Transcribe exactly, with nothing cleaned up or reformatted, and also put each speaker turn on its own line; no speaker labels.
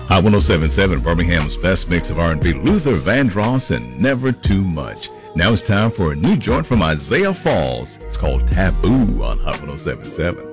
Hot ten seventy-seven, Birmingham's best mix of R and B, Luther Vandross and Never Too Much. Now it's time for a new joint from Isaiah Falls. It's called Taboo on Hot ten seventy-seven.